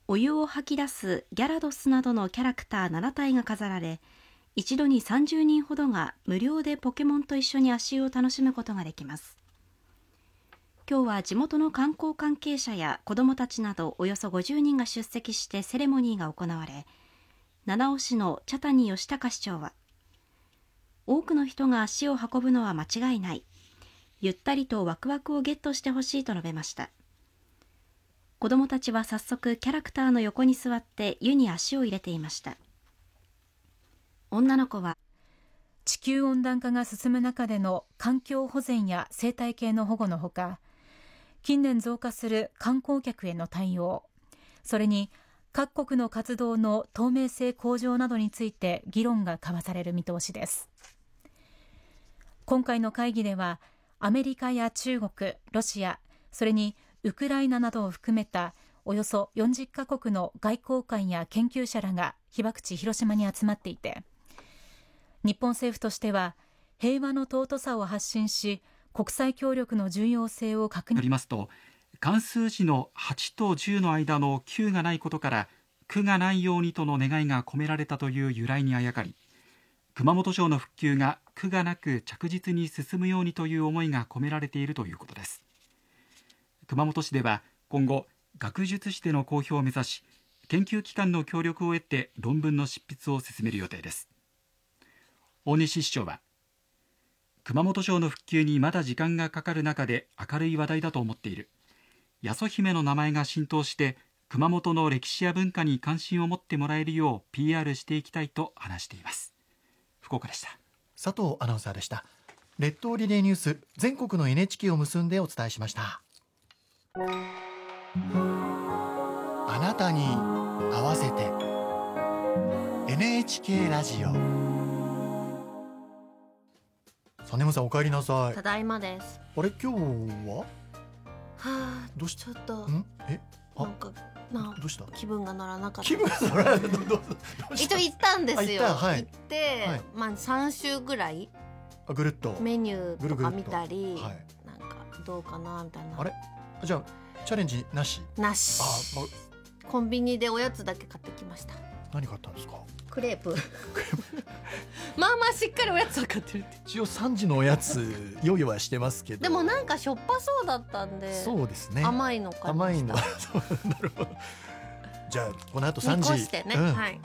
お湯を吐き出すギャラドスなどのキャラクター7体が飾られ、一度に30人ほどが無料でポケモンと一緒に足湯を楽しむことができます。今日は地元の観光関係者や子どもたちなどおよそ50人が出席してセレモニーが行われ、七尾市の茶谷義孝市長は、多くの人が足を運ぶのは間違いない、ゆったりとワクワクをゲットしてほしいと述べました。子どもたちは早速キャラクターの横に座って湯に足を入れていました。女の子は、 地球温暖化が進む中での環境保全や生態系の保護のほか、近年増加する観光客への対応、それに各国の活動の透明性向上などについて議論が交わされる見通しです。今回の会議では、アメリカや中国、ロシア、それにウクライナなどを含めたおよそ40カ国の外交官や研究者らが被爆地広島に集まっていて、日本政府としては平和の尊さを発信し、国際協力の重要性を確認よりますと、漢数字の8と10の間の9がないことから苦がないようにとの願いが込められたという由来にあやかり、熊本城の復旧が苦がなく着実に進むようにという思いが込められているということです。熊本市では今後、学術誌での公表を目指し、研究機関の協力を得て論文の執筆を進める予定です。大西市長は、熊本城の復旧にまだ時間がかかる中で明るい話題だと思っている。八十姫の名前が浸透して熊本の歴史や文化に関心を持ってもらえるよう PR していきたいと話しています。福岡でした。 佐藤アナウンサーでした。列島リレーニュース、全国の NHK を結んでお伝えしました。あなたに合わせて NHK ラジオ。サネムさん、お帰りなさい。 ただいまです。 あれ、今日はどうしちょっとなんかどうした？ 気分が乗らなかった。 気分が乗らなかった一応行ったんですよ。 はい、 行って、 はい、 まあ3週ぐらいぐるっとメニューとか見たり、 はい、 なんかどうかなみたいな。 あれ、じゃあチャレンジなし？ コンビニでおやつだけ買ってきました。 何買ったんですか？ クレープまあまあしっかりおやつは買ってるって。 一応3時のおやつ用意はしてますけど、 でもなんかしょっぱそうだったんで。そうですね、甘いの買いました。 甘いのなるほど。じゃあこの後3時見越してね、はい、